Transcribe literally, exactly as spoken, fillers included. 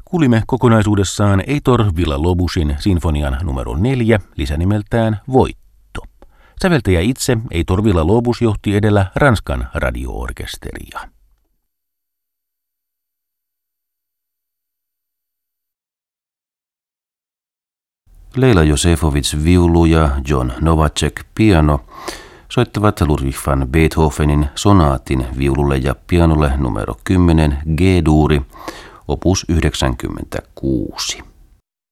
Kuulimme kokonaisuudessaan Heitor Villa-Lobosin sinfonian numero neljä, lisänimeltään Voitto. Säveltäjä itse Heitor Villa-Lobos johti edellä Ranskan radio-orkesteria. Leila Josefovic viulu ja John Novacek piano soittavat Ludwig van Beethovenin sonaatin viululle ja pianolle numero kymmenen G-duuri, opus yhdeksänkymmentäkuusi.